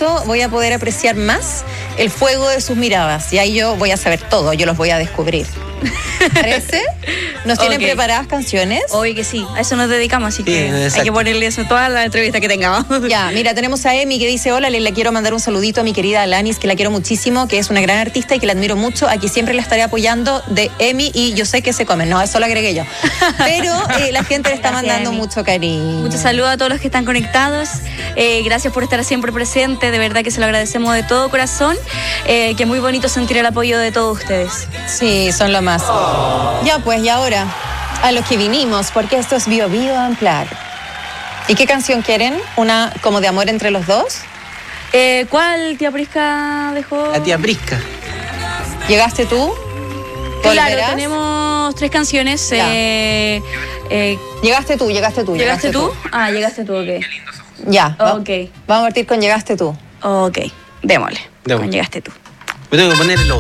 momento voy a poder apreciar más el fuego de sus miradas. Y ahí yo voy a saber todo, yo los voy a descubrir. ¿Parece? ¿Nos tienen preparadas canciones? Obvio que sí, a eso nos dedicamos, así que hay que ponerle eso a toda la entrevista que tengamos. Ya, mira, tenemos a Emi que dice: hola, le quiero mandar un saludito a mi querida Alanis, que la quiero muchísimo, que es una gran artista y que la admiro mucho. Aquí siempre la estaré apoyando, de Emi, y yo sé que se comen, no, eso lo agregué yo. Pero la gente le está mandando Emi. mucho cariño. Muchos saludos a todos los que están conectados. Gracias por estar siempre presente, de verdad que se lo agradecemos de todo corazón. Que es muy bonito sentir el apoyo de todos ustedes. Sí, son lo más. Ya pues, y ahora, a lo que vinimos, porque esto es Bio Bio Unplugged. ¿Y qué canción quieren? ¿Una como de amor entre los dos? ¿Cuál tía Prisca dejó? La tía Prisca. ¿Llegaste tú? Claro, ¿Volverás? tenemos 3 canciones. Llegaste tú. ¿Llegaste tú? Ah, llegaste tú, ok. Ya, Ok. Vamos a partir con Llegaste tú. Ok, démosle. Démosle. Con Llegaste tú. Me tengo que poner el otro.